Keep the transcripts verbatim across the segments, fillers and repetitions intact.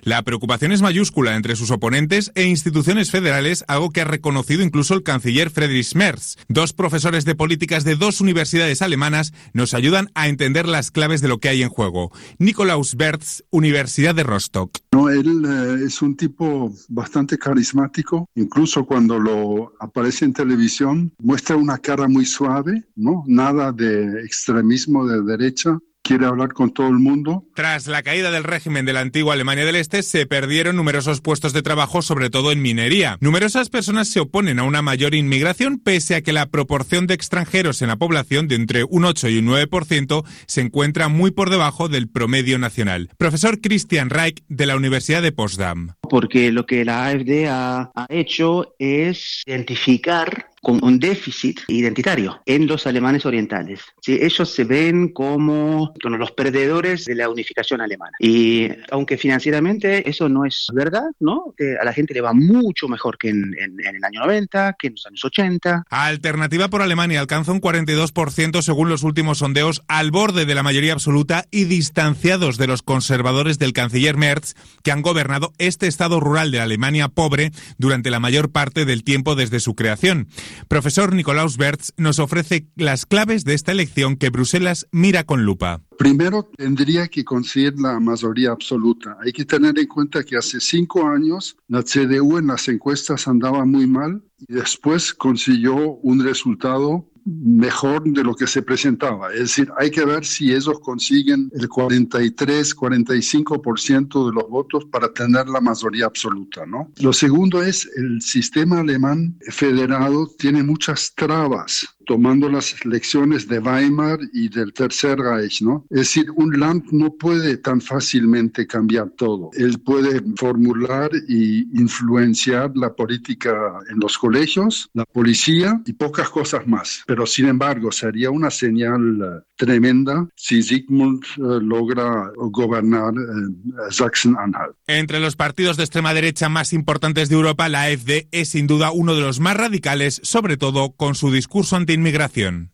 La preocupación es mayúscula entre sus oponentes e instituciones federales, algo que ha reconocido incluso el canciller Friedrich Merz. Dos profesores de políticas de dos universidades alemanas nos ayudan a entender las claves de lo que hay en juego. Nikolaus Berz, Universidad de Rostock. No, él eh, es un tipo bastante carismático, incluso cuando lo aparece en televisión, muestra una cara muy suave, ¿no? Nada de extremismo de derecha. Quiere hablar con todo el mundo. Tras la caída del régimen de la antigua Alemania del Este, se perdieron numerosos puestos de trabajo, sobre todo en minería. Numerosas personas se oponen a una mayor inmigración, pese a que la proporción de extranjeros en la población, de entre un ocho y un nueve por ciento, se encuentra muy por debajo del promedio nacional. Profesor Christian Reich, de la Universidad de Potsdam. Porque lo que la AfD ha, ha hecho es identificar con un déficit identitario en los alemanes orientales. ¿Sí? Ellos se ven como, como los perdedores de la unificación alemana. Y aunque financieramente eso no es verdad, ¿no? Que a la gente le va mucho mejor que en, en, en el año noventa, que en los años ochenta. Alternativa por Alemania alcanza un cuarenta y dos por ciento según los últimos sondeos, al borde de la mayoría absoluta y distanciados de los conservadores del canciller Merz, que han gobernado este estado rural de la Alemania pobre durante la mayor parte del tiempo desde su creación. Profesor Nikolaus Berz nos ofrece las claves de esta elección que Bruselas mira con lupa. Primero, tendría que conseguir la mayoría absoluta. Hay que tener en cuenta que hace cinco años la C D U en las encuestas andaba muy mal y después consiguió un resultado mejor de lo que se presentaba. Es decir, hay que ver si ellos consiguen el cuarenta y tres, cuarenta y cinco por ciento de los votos para tener la mayoría absoluta, ¿no? Lo segundo es el sistema alemán federado tiene muchas trabas, tomando las lecciones de Weimar y del Tercer Reich, ¿no? Es decir, un Land no puede tan fácilmente cambiar todo. Él puede formular y influenciar la política en los colegios, la policía y pocas cosas más. Pero sin embargo, sería una señal uh, tremenda si Sigmund uh, logra gobernar uh, Sachsen-Anhalt. Entre los partidos de extrema derecha más importantes de Europa, la AfD es sin duda uno de los más radicales, sobre todo con su discurso anti-inmigración.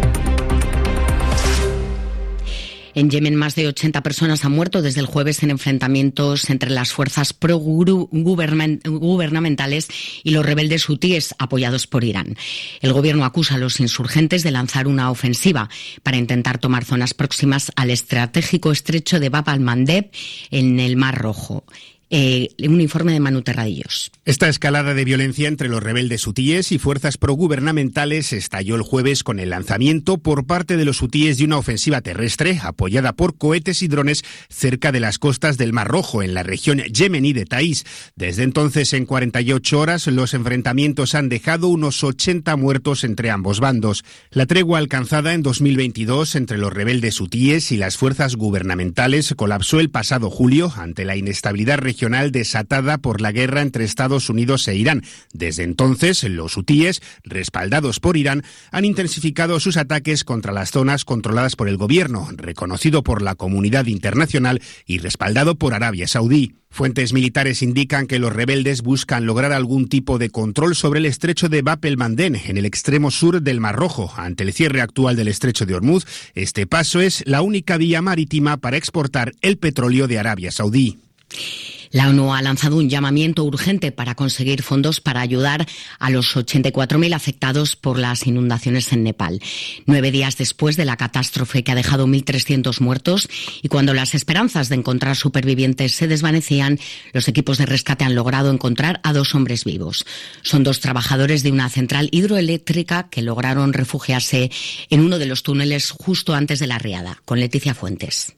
En Yemen, más de ochenta personas han muerto desde el jueves en enfrentamientos entre las fuerzas pro-gubernamentales y los rebeldes hutíes apoyados por Irán. El gobierno acusa a los insurgentes de lanzar una ofensiva para intentar tomar zonas próximas al estratégico estrecho de Bab al-Mandeb en el Mar Rojo. Eh, un informe de Manu Terradillos. Esta escalada de violencia entre los rebeldes hutíes y fuerzas progubernamentales estalló el jueves con el lanzamiento por parte de los hutíes de una ofensiva terrestre apoyada por cohetes y drones cerca de las costas del Mar Rojo, en la región yemení de Taís. Desde entonces, en cuarenta y ocho horas, los enfrentamientos han dejado unos ochenta muertos entre ambos bandos. La tregua alcanzada en dos mil veintidós entre los rebeldes hutíes y las fuerzas gubernamentales colapsó el pasado julio ante la inestabilidad regional desatada por la guerra entre Estados Unidos e Irán. Desde entonces, los hutíes, respaldados por Irán, han intensificado sus ataques contra las zonas controladas por el gobierno, reconocido por la comunidad internacional y respaldado por Arabia Saudí. Fuentes militares indican que los rebeldes buscan lograr algún tipo de control sobre el estrecho de Bab el-Mandeb, en el extremo sur del Mar Rojo. Ante el cierre actual del estrecho de Hormuz, este paso es la única vía marítima para exportar el petróleo de Arabia Saudí. La ONU ha lanzado un llamamiento urgente para conseguir fondos para ayudar a los ochenta y cuatro mil afectados por las inundaciones en Nepal. Nueve días después de la catástrofe que ha dejado mil trescientos muertos y cuando las esperanzas de encontrar supervivientes se desvanecían, los equipos de rescate han logrado encontrar a dos hombres vivos. Son dos trabajadores de una central hidroeléctrica que lograron refugiarse en uno de los túneles justo antes de la riada. Con Leticia Fuentes.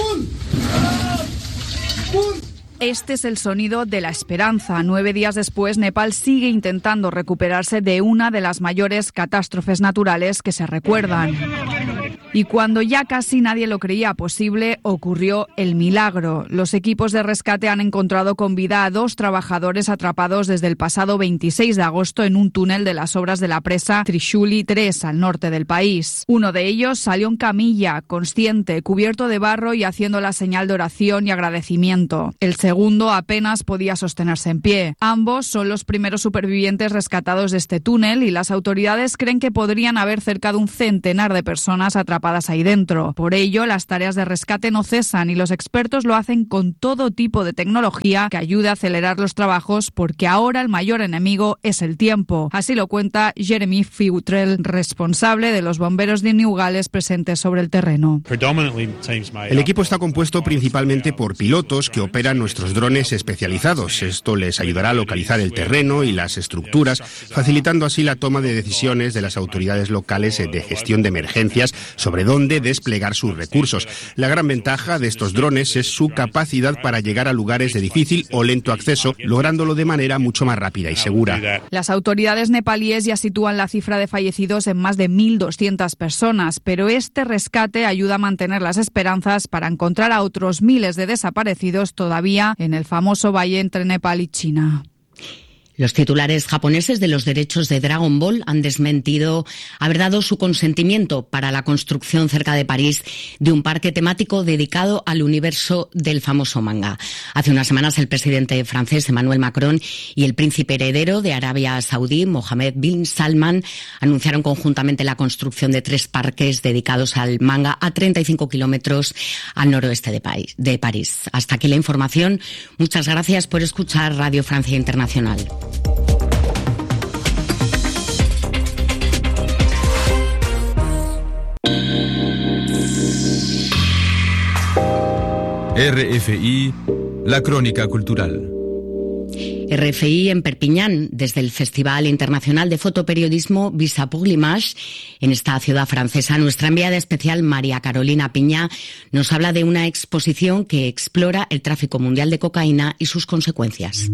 Este es el sonido de la esperanza. Nueve días después, Nepal sigue intentando recuperarse de una de las mayores catástrofes naturales que se recuerdan. Y cuando ya casi nadie lo creía posible, ocurrió el milagro. Los equipos de rescate han encontrado con vida a dos trabajadores atrapados desde el pasado veintiséis de agosto en un túnel de las obras de la presa Trishuli tres, al norte del país. Uno de ellos salió en camilla, consciente, cubierto de barro y haciendo la señal de oración y agradecimiento. El segundo apenas podía sostenerse en pie. Ambos son los primeros supervivientes rescatados de este túnel y las autoridades creen que podrían haber cerca de un centenar de personas atrapadas atrapadas ahí dentro. Por ello, las tareas de rescate no cesan y los expertos lo hacen con todo tipo de tecnología que ayude a acelerar los trabajos, porque ahora el mayor enemigo es el tiempo. Así lo cuenta Jeremy Futrell, responsable de los bomberos de New Gales presentes sobre el terreno. El equipo está compuesto principalmente por pilotos que operan nuestros drones especializados. Esto les ayudará a localizar el terreno y las estructuras, facilitando así la toma de decisiones de las autoridades locales de gestión de emergencias sobre dónde desplegar sus recursos. La gran ventaja de estos drones es su capacidad para llegar a lugares de difícil o lento acceso, lográndolo de manera mucho más rápida y segura. Las autoridades nepalíes ya sitúan la cifra de fallecidos en más de mil doscientas personas, pero este rescate ayuda a mantener las esperanzas para encontrar a otros miles de desaparecidos todavía en el famoso valle entre Nepal y China. Los titulares japoneses de los derechos de Dragon Ball han desmentido haber dado su consentimiento para la construcción cerca de París de un parque temático dedicado al universo del famoso manga. Hace unas semanas el presidente francés Emmanuel Macron y el príncipe heredero de Arabia Saudí, Mohammed bin Salman, anunciaron conjuntamente la construcción de tres parques dedicados al manga a treinta y cinco kilómetros al noroeste de París, de París. Hasta aquí la información. Muchas gracias por escuchar Radio Francia Internacional. R F I, la crónica cultural. R F I en Perpiñán, desde el Festival Internacional de Fotoperiodismo Visa pour l'Image, en esta ciudad francesa. Nuestra enviada especial, María Carolina Piña, nos habla de una exposición que explora el tráfico mundial de cocaína y sus consecuencias.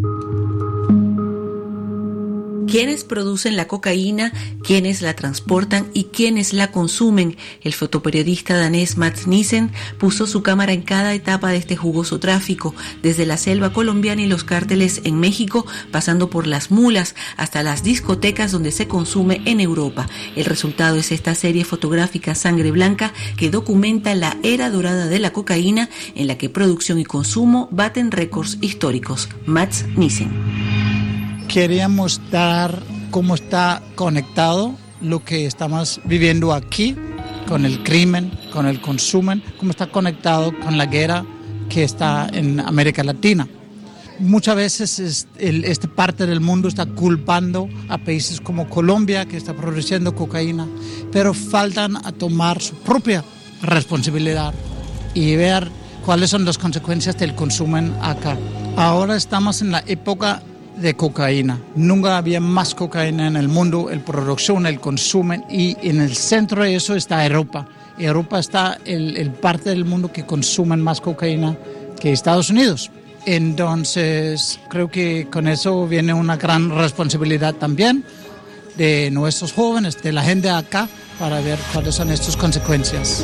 ¿Quiénes producen la cocaína? ¿Quiénes la transportan? ¿Y quiénes la consumen? El fotoperiodista danés Mats Nissen puso su cámara en cada etapa de este jugoso tráfico, desde la selva colombiana y los cárteles en México, pasando por las mulas hasta las discotecas donde se consume en Europa. El resultado es esta serie fotográfica Sangre Blanca, que documenta la era dorada de la cocaína, en la que producción y consumo baten récords históricos. Mats Nissen. Queríamos dar cómo está conectado lo que estamos viviendo aquí con el crimen, con el consumo, cómo está conectado con la guerra que está en América Latina. Muchas veces es el, esta parte del mundo está culpando a países como Colombia, que está produciendo cocaína, pero faltan a tomar su propia responsabilidad y ver cuáles son las consecuencias del consumo acá. Ahora estamos en la época de cocaína. Nunca había más cocaína en el mundo, el producción, el consumo, y en el centro de eso está Europa. Europa está el, el parte del mundo que consume más cocaína que Estados Unidos. Entonces, creo que con eso viene una gran responsabilidad también de nuestros jóvenes, de la gente acá, para ver cuáles son estas consecuencias.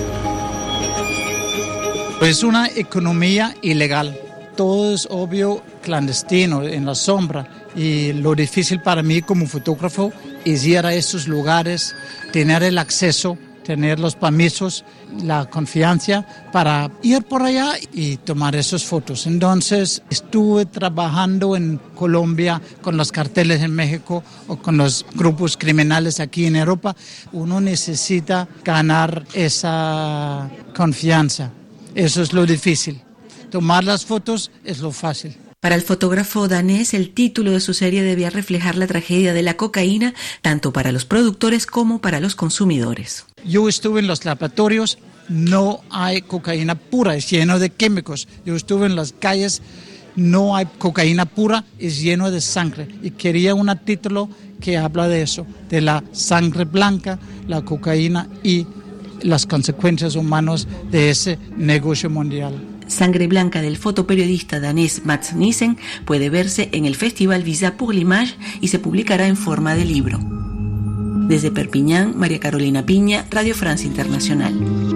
Es una economía ilegal. Todo es obvio clandestino, en la sombra, y lo difícil para mí como fotógrafo es ir a estos lugares, tener el acceso, tener los permisos, la confianza para ir por allá y tomar esas fotos. Entonces estuve trabajando en Colombia con los carteles en México o con los grupos criminales aquí en Europa. Uno necesita ganar esa confianza, eso es lo difícil. Tomar las fotos es lo fácil. Para el fotógrafo danés, el título de su serie debía reflejar la tragedia de la cocaína, tanto para los productores como para los consumidores. Yo estuve en los laboratorios, no hay cocaína pura, es lleno de químicos. Yo estuve en las calles, no hay cocaína pura, es lleno de sangre. Y quería un título que habla de eso, de la sangre blanca, la cocaína y las consecuencias humanas de ese negocio mundial. Sangre Blanca del fotoperiodista danés Mats Nissen puede verse en el Festival Visa pour l'Image y se publicará en forma de libro. Desde Perpiñán, María Carolina Piña, Radio Francia Internacional.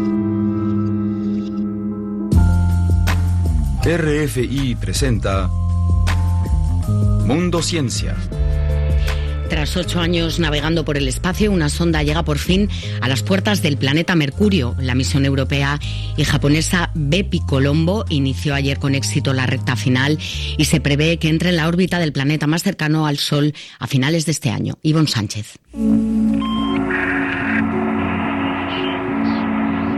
R F I presenta Mundo Ciencia. Tras ocho años navegando por el espacio, una sonda llega por fin a las puertas del planeta Mercurio. La misión europea y japonesa Bepi Colombo inició ayer con éxito la recta final y se prevé que entre en la órbita del planeta más cercano al Sol a finales de este año. Ivonne Sánchez.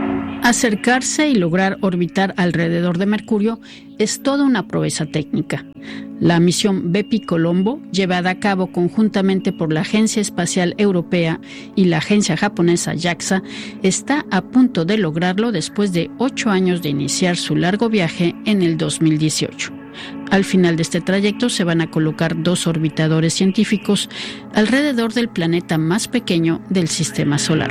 Acercarse y lograr orbitar alrededor de Mercurio es toda una proeza técnica. La misión Bepi Colombo, llevada a cabo conjuntamente por la Agencia Espacial Europea y la agencia japonesa JAXA, está a punto de lograrlo después de ocho años de iniciar su largo viaje en el dos mil dieciocho. Al final de este trayecto se van a colocar dos orbitadores científicos alrededor del planeta más pequeño del Sistema Solar.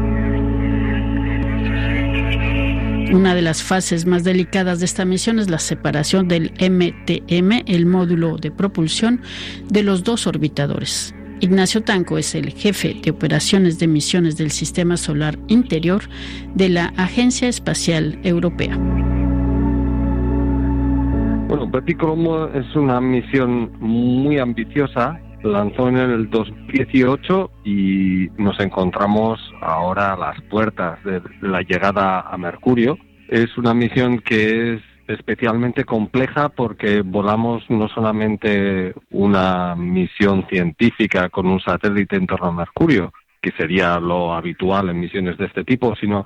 Una de las fases más delicadas de esta misión es la separación del M T M, el módulo de propulsión, de los dos orbitadores. Ignacio Tanco es el jefe de operaciones de misiones del Sistema Solar Interior de la Agencia Espacial Europea. Bueno, Bepi Colombo es una misión muy ambiciosa. Lanzó en el dos mil dieciocho y nos encontramos ahora a las puertas de la llegada a Mercurio. Es una misión que es especialmente compleja porque volamos no solamente una misión científica con un satélite en torno a Mercurio, que sería lo habitual en misiones de este tipo, sino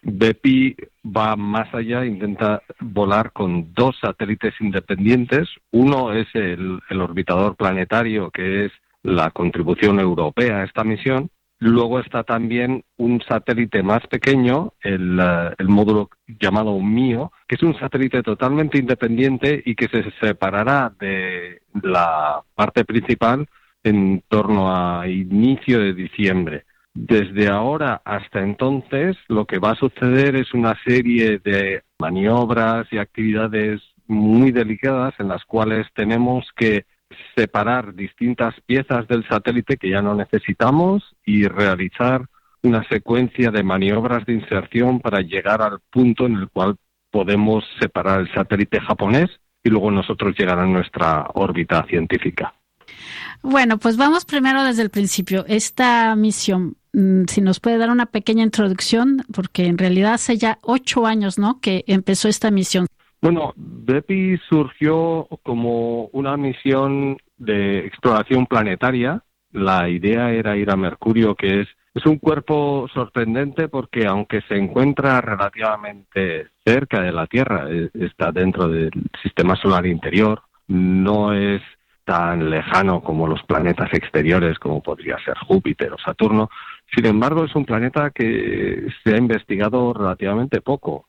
Bepi va más allá, intenta volar con dos satélites independientes. Uno es el, el orbitador planetario, que es la contribución europea a esta misión. Luego está también un satélite más pequeño, el, uh, el módulo llamado MIO, que es un satélite totalmente independiente y que se separará de la parte principal en torno a inicio de diciembre. Desde ahora hasta entonces, lo que va a suceder es una serie de maniobras y actividades muy delicadas en las cuales tenemos que separar distintas piezas del satélite que ya no necesitamos y realizar una secuencia de maniobras de inserción para llegar al punto en el cual podemos separar el satélite japonés y luego nosotros llegar a nuestra órbita científica. Bueno, pues vamos primero desde el principio. Esta misión, si nos puede dar una pequeña introducción, porque en realidad hace ya ocho años, ¿no?, que empezó esta misión. Bueno, Bepi surgió como una misión de exploración planetaria. La idea era ir a Mercurio, que es, es un cuerpo sorprendente porque aunque se encuentra relativamente cerca de la Tierra, está dentro del sistema solar interior, no es tan lejano como los planetas exteriores, como podría ser Júpiter o Saturno. Sin embargo, es un planeta que se ha investigado relativamente poco.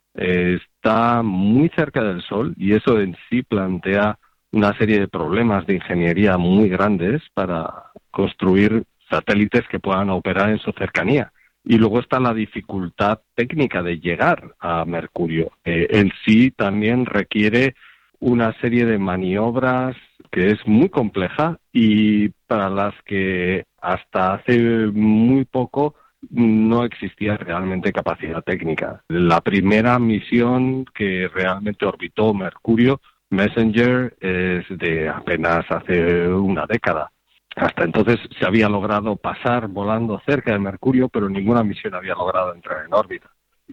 Está muy cerca del Sol y eso en sí plantea una serie de problemas de ingeniería muy grandes para construir satélites que puedan operar en su cercanía. Y luego está la dificultad técnica de llegar a Mercurio. Eh, en sí también requiere una serie de maniobras que es muy compleja y para las que hasta hace muy poco no existía realmente capacidad técnica. La primera misión que realmente orbitó Mercurio, Messenger, es de apenas hace una década. Hasta entonces se había logrado pasar volando cerca de Mercurio, pero ninguna misión había logrado entrar en órbita.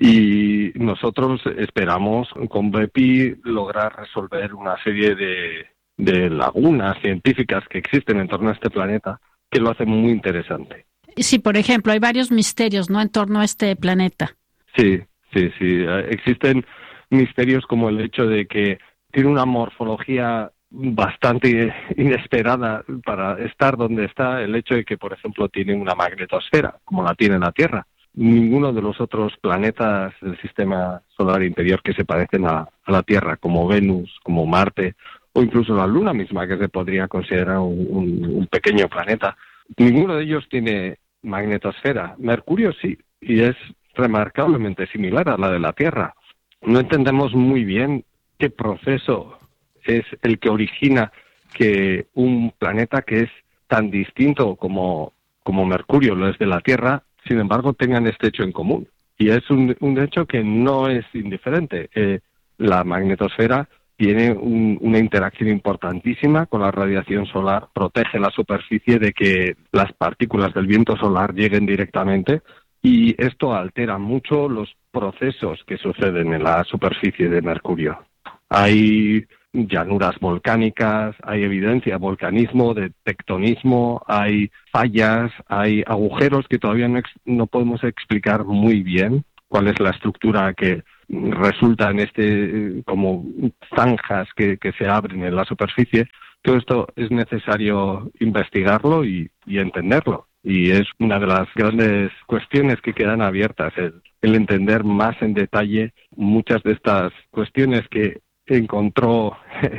Y nosotros esperamos con Bepi lograr resolver una serie de, de lagunas científicas que existen en torno a este planeta que lo hacen muy interesante. Sí, por ejemplo, hay varios misterios, ¿no?, en torno a este planeta. Sí, sí, sí. Existen misterios como el hecho de que tiene una morfología bastante inesperada para estar donde está, el hecho de que, por ejemplo, tiene una magnetosfera, como la tiene la Tierra. Ninguno de los otros planetas del sistema solar interior que se parecen a, a la Tierra, como Venus, como Marte, o incluso la Luna misma, que se podría considerar un, un, un pequeño planeta, ninguno de ellos tiene magnetosfera. Mercurio sí, y es remarcablemente similar a la de la Tierra. No entendemos muy bien qué proceso es el que origina que un planeta que es tan distinto como, como Mercurio lo es de la Tierra, sin embargo, tengan este hecho en común. Y es un, un hecho que no es indiferente. Eh, la magnetosfera tiene un, una interacción importantísima con la radiación solar, protege la superficie de que las partículas del viento solar lleguen directamente y esto altera mucho los procesos que suceden en la superficie de Mercurio. Hay llanuras volcánicas, hay evidencia de volcanismo, de tectonismo, hay fallas, hay agujeros que todavía no, ex- no podemos explicar muy bien cuál es la estructura que resulta en este, como zanjas que, que se abren en la superficie. Todo esto es necesario investigarlo y, y entenderlo. Y es una de las grandes cuestiones que quedan abiertas, el, el entender más en detalle muchas de estas cuestiones que encontró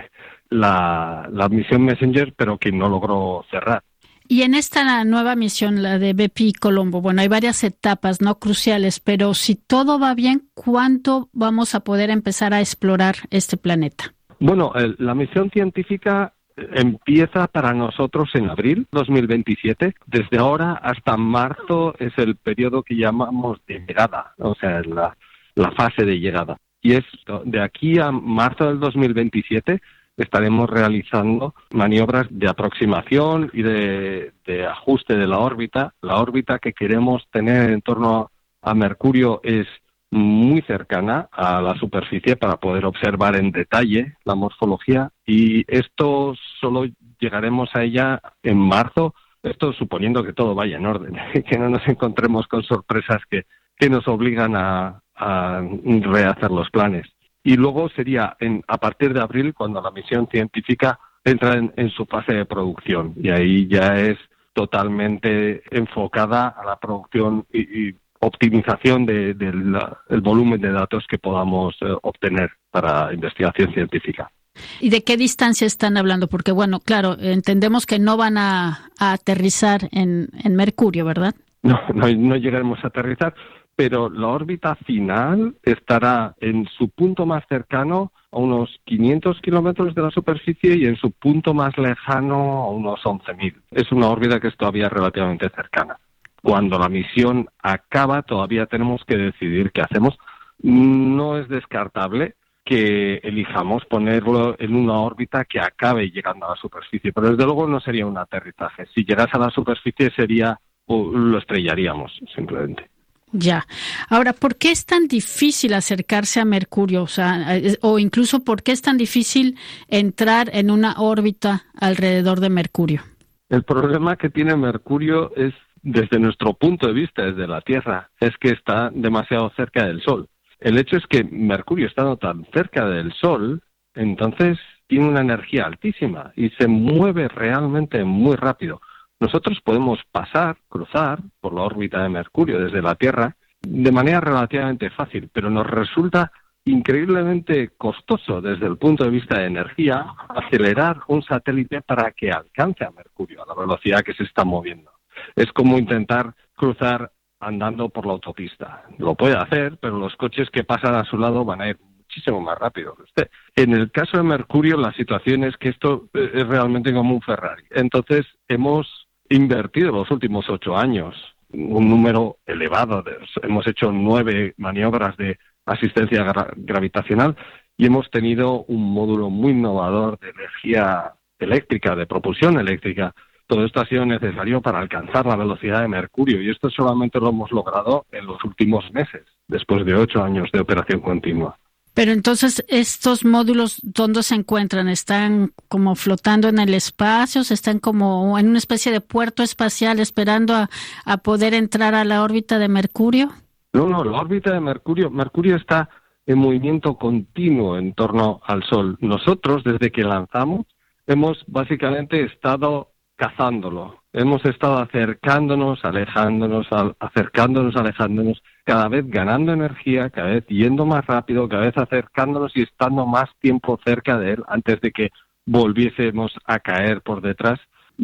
la, la misión Messenger, pero que no logró cerrar. Y en esta nueva misión, la de Bepi Colombo, bueno, hay varias etapas no cruciales, pero si todo va bien, ¿cuándo vamos a poder empezar a explorar este planeta? Bueno, el, la misión científica empieza para nosotros en abril dos mil veintisiete. Desde ahora hasta marzo es el periodo que llamamos de llegada, o sea, la, la fase de llegada. Y es de aquí a marzo del dos mil veintisiete estaremos realizando maniobras de aproximación y de, de ajuste de la órbita. La órbita que queremos tener en torno a Mercurio es muy cercana a la superficie para poder observar en detalle la morfología, y esto solo llegaremos a ella en marzo, esto suponiendo que todo vaya en orden, que no nos encontremos con sorpresas que, que nos obligan a, a rehacer los planes. Y luego sería en, a partir de abril cuando la misión científica entra en, en su fase de producción, y ahí ya es totalmente enfocada a la producción y, y optimización del de, de el volumen de datos que podamos eh, obtener para investigación científica. ¿Y de qué distancia están hablando? Porque, bueno, claro, entendemos que no van a, a aterrizar en, en Mercurio, ¿verdad? No, no, no llegaremos a aterrizar, pero la órbita final estará en su punto más cercano a unos quinientos kilómetros de la superficie y en su punto más lejano a unos once mil. Es una órbita que es todavía relativamente cercana. Cuando la misión acaba, todavía tenemos que decidir qué hacemos. No es descartable que elijamos ponerlo en una órbita que acabe llegando a la superficie, pero desde luego no sería un aterrizaje. Si llegase a la superficie sería, lo estrellaríamos simplemente. Ya. Ahora, ¿por qué es tan difícil acercarse a Mercurio? O sea, o incluso, ¿por qué es tan difícil entrar en una órbita alrededor de Mercurio? El problema que tiene Mercurio es, desde nuestro punto de vista, desde la Tierra, es que está demasiado cerca del Sol. El hecho es que Mercurio, estando tan cerca del Sol, entonces tiene una energía altísima y se mueve realmente muy rápido. Nosotros podemos pasar, cruzar por la órbita de Mercurio desde la Tierra de manera relativamente fácil, pero nos resulta increíblemente costoso desde el punto de vista de energía acelerar un satélite para que alcance a Mercurio a la velocidad que se está moviendo. Es como intentar cruzar andando por la autopista. Lo puede hacer, pero los coches que pasan a su lado van a ir muchísimo más rápido que usted. En el caso de Mercurio, la situación es que esto es realmente como un Ferrari. Entonces, hemos invertido los últimos ocho años un número elevado. De, hemos hecho nueve maniobras de asistencia gra- gravitacional y hemos tenido un módulo muy innovador de energía eléctrica, de propulsión eléctrica. Todo esto ha sido necesario para alcanzar la velocidad de Mercurio, y esto solamente lo hemos logrado en los últimos meses, después de ocho años de operación continua. Pero entonces, ¿estos módulos dónde se encuentran? ¿Están como flotando en el espacio? ¿Se están como en una especie de puerto espacial esperando a, a poder entrar a la órbita de Mercurio? No, no, la órbita de Mercurio, Mercurio está en movimiento continuo en torno al Sol. Nosotros, desde que lanzamos, hemos básicamente estado cazándolo. Hemos estado acercándonos, alejándonos, al, acercándonos, alejándonos, cada vez ganando energía, cada vez yendo más rápido, cada vez acercándonos y estando más tiempo cerca de él antes de que volviésemos a caer por detrás.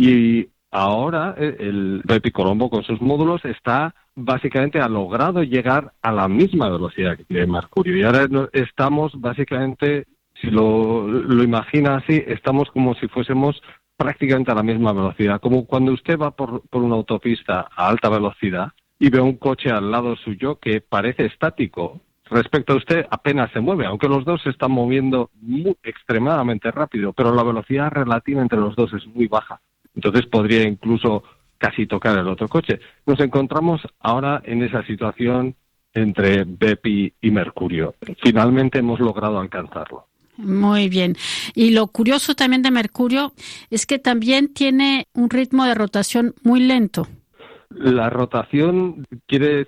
Y ahora el Bepi Colombo con sus módulos está básicamente ha logrado llegar a la misma velocidad que tiene Mercurio. Y ahora estamos básicamente, si lo, lo imagina así, estamos como si fuésemos prácticamente a la misma velocidad, como cuando usted va por, por una autopista a alta velocidad y ve un coche al lado suyo que parece estático. Respecto a usted apenas se mueve, aunque los dos se están moviendo muy, extremadamente rápido, pero la velocidad relativa entre los dos es muy baja. Entonces podría incluso casi tocar el otro coche. Nos encontramos ahora en esa situación entre Bepi y Mercurio. Finalmente hemos logrado alcanzarlo. Muy bien. Y lo curioso también de Mercurio es que también tiene un ritmo de rotación muy lento. La rotación quiere decir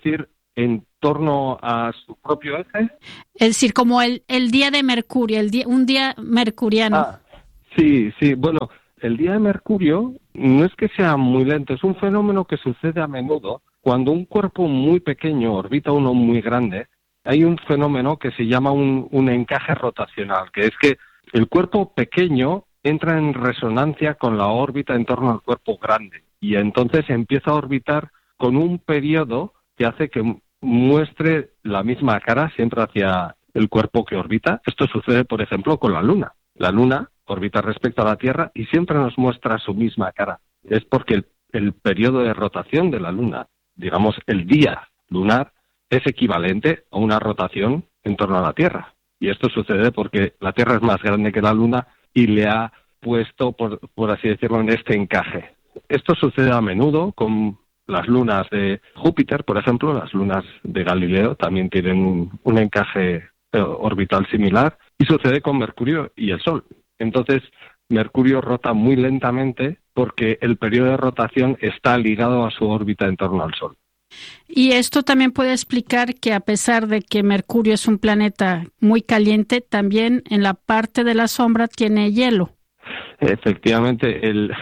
en torno a su propio eje. Es decir, como el, el día de Mercurio, el día, un día mercuriano. Ah, sí, sí, bueno, el día de Mercurio no es que sea muy lento, es un fenómeno que sucede a menudo cuando un cuerpo muy pequeño orbita uno muy grande. Hay un fenómeno que se llama un, un encaje rotacional, que es que el cuerpo pequeño entra en resonancia con la órbita en torno al cuerpo grande y entonces empieza a orbitar con un periodo que hace que muestre la misma cara siempre hacia el cuerpo que orbita. Esto sucede, por ejemplo, con la Luna. La Luna orbita respecto a la Tierra y siempre nos muestra su misma cara. Es porque el, el periodo de rotación de la Luna, digamos el día lunar, es equivalente a una rotación en torno a la Tierra. Y esto sucede porque la Tierra es más grande que la Luna y le ha puesto, por, por así decirlo, en este encaje. Esto sucede a menudo con las lunas de Júpiter, por ejemplo. Las lunas de Galileo también tienen un, un encaje eh, orbital similar, y sucede con Mercurio y el Sol. Entonces, Mercurio rota muy lentamente porque el periodo de rotación está ligado a su órbita en torno al Sol. Y esto también puede explicar que, a pesar de que Mercurio es un planeta muy caliente, también en la parte de la sombra tiene hielo. Efectivamente, el,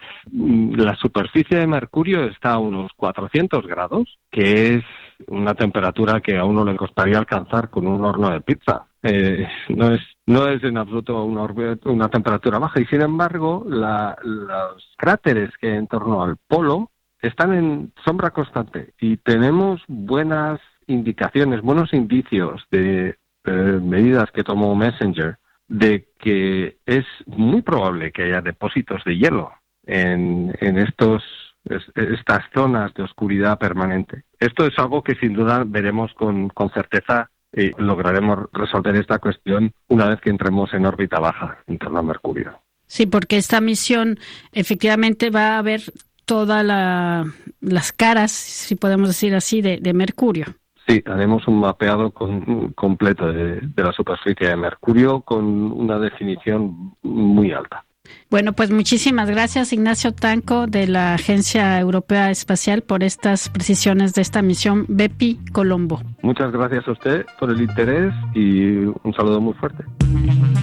la superficie de Mercurio está a unos cuatrocientos grados, que es una temperatura que a uno le costaría alcanzar con un horno de pizza. Eh, no es no es en absoluto una, una temperatura baja, y sin embargo la, los cráteres que hay en torno al polo están en sombra constante, y tenemos buenas indicaciones, buenos indicios de eh, medidas que tomó Messenger de que es muy probable que haya depósitos de hielo en, en estos es, estas zonas de oscuridad permanente. Esto es algo que sin duda veremos con, con certeza, y lograremos resolver esta cuestión una vez que entremos en órbita baja en torno a Mercurio. Sí, porque esta misión efectivamente va a ver todas la, las caras, si podemos decir así, de, de Mercurio. Sí, haremos un mapeado con, completo de, de la superficie de Mercurio con una definición muy alta. Bueno, pues muchísimas gracias, Ignacio Tanco, de la Agencia Europea Espacial, por estas precisiones de esta misión Bepi Colombo. Muchas gracias a usted por el interés y un saludo muy fuerte.